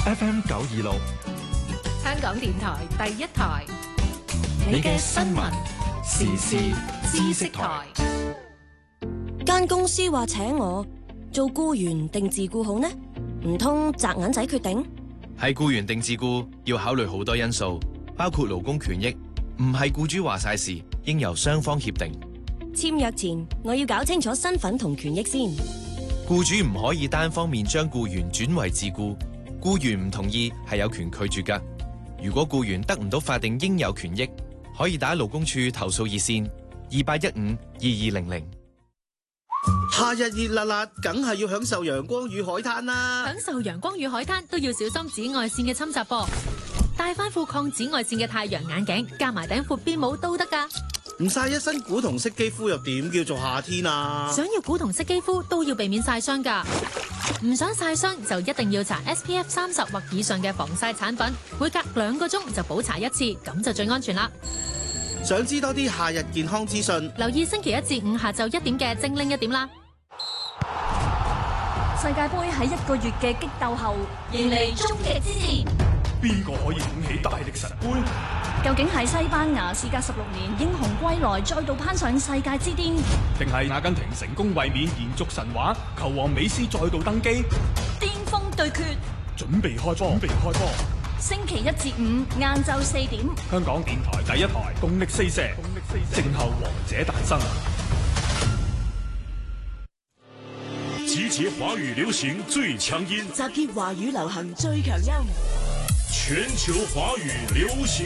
FM 926， 香港電台第一台，你嘅新聞時事知識台。 間公司話請我做僱員定自僱好呢？唔通擲銀仔決定？ 係僱員定自僱要考慮好多因素，包括勞工權益，唔係僱主話晒事，應由雙方協定。 簽約前我要搞清楚身份同權益先。 僱主唔可以單方面將僱員轉為自僱，僱員唔同意係有權拒絕㗎。如果僱員得唔到法定應有權益，可以打勞工處投訴熱線28152200。 夏日熱辣辣，梗係要享受陽光與海灘啦！ 享受陽光與海灘都要小心紫外線嘅侵襲噃，戴翻副抗紫外線嘅太陽眼鏡，加埋頂闊邊帽都得㗎。 唔曬一身古銅色肌膚又點叫做夏天啊？ 想要古銅色肌膚都要避免曬傷㗎，唔想曬傷就一定要搽 SPF 30或以上嘅防曬產品，每隔2個鐘就補搽一次，咁就最安全啦。 想知多啲夏日健康資訊， 留意星期1至5下晝1點嘅精靈1點啦。 世界盃喺1個月嘅激鬥後，迎嚟終極之戰。 邊個可以捧起大力神杯？ 究竟係西班牙事隔16年英雄歸來，再度攀上世界之巔， 定係阿根廷成功衛冕延續神話，球王美斯再度登基？ 巔峰對決， 準備開波！ 星期1至5晏晝4點， 香港電台第一台，動力四射，靜候王者誕生。 集結華語流行最強音， 集結華語流行最強音， 全球華語流行